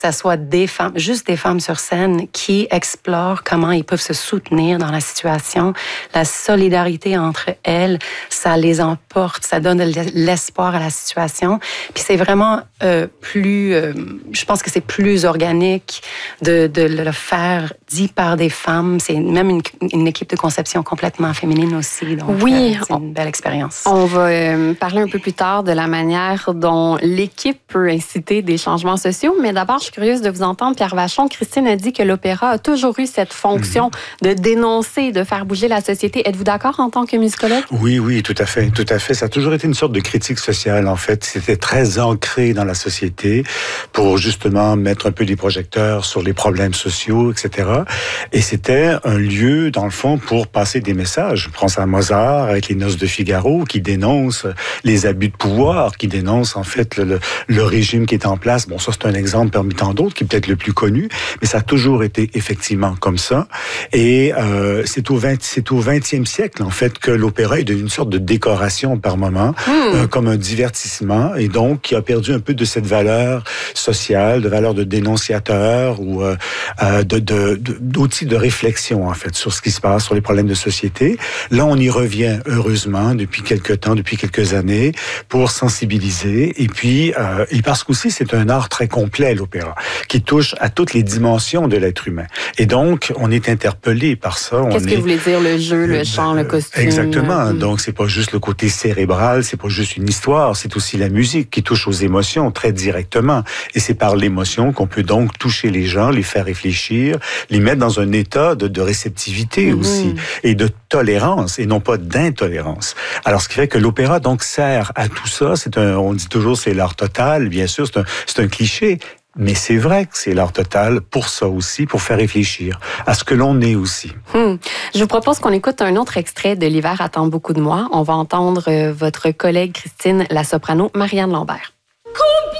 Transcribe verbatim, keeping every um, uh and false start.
ça soit des femmes, juste des femmes sur scène qui explorent comment ils peuvent se soutenir dans la situation. La solidarité entre elles, ça les emporte, ça donne de l'espoir à la situation. Puis c'est vraiment euh, plus, euh, je pense que c'est plus organique de, de le faire dit par des femmes. C'est même une, une équipe de conception complètement féminine aussi. Donc, oui, euh, c'est une belle expérience. On va euh, parler un peu plus tard de la manière dont l'équipe peut inciter des changements sociaux, mais d'abord, je suis curieuse de vous entendre. Pierre Vachon, Christine a dit que l'opéra a toujours eu cette fonction mmh. de dénoncer, de faire bouger la société. Êtes-vous d'accord en tant que musicologue? Oui, oui, tout à fait, tout à fait. Ça a toujours été une sorte de critique sociale, en fait. C'était très ancré dans la société pour justement mettre un peu les projecteurs sur les problèmes sociaux, et cetera. Et c'était un lieu, dans le fond, pour passer des messages. Je pense à Mozart avec les Noces de Figaro, qui dénonce les abus de pouvoir, qui dénonce en fait le, le, le régime qui est en place. Bon, ça c'est un exemple parmi tant d'autres, qui est peut-être le plus connu, mais ça a toujours été effectivement comme ça. Et euh, c'est au vingt, c'est au vingtième siècle en fait que l'opéra est devenu une sorte de décoration par moment, mmh. euh, comme un divertissement, et donc qui a perdu un peu de cette valeur sociale, de valeur de dénonciateur ou euh, euh, de, de, de d'outils de réflexion en fait sur ce qui se passe, sur les problèmes de société. Là, on y revient heureusement depuis quelques temps, depuis quelques années, pour sensibiliser. Et puis, euh, et parce qu'aussi c'est un art très complet, l'opéra, qui touche à toutes les dimensions de l'être humain. Et donc, on est interpellé par ça. Qu'est-ce on que est... vous voulez dire, le jeu, le chant, le costume? Exactement. Mmh. Donc, c'est pas juste le côté cérébral, c'est pas juste une histoire, c'est aussi la musique qui touche aux émotions très directement. Et c'est par l'émotion qu'on peut donc toucher les gens, les faire réfléchir, les mettre dans un état de, de réceptivité mmh. aussi, et de tolérance, et non pas d'intolérance. Alors, ce qui fait que l'opéra, donc, sert à tout ça. C'est un, on dit toujours, c'est l'art total, bien sûr, c'est un, c'est un cliché. Mais c'est vrai que c'est l'art total pour ça aussi, pour faire réfléchir à ce que l'on est aussi. Hum. Je vous propose qu'on écoute un autre extrait de L'hiver attend beaucoup de moi. On va entendre euh, votre collègue Christine, la soprano Marianne Lambert. Combien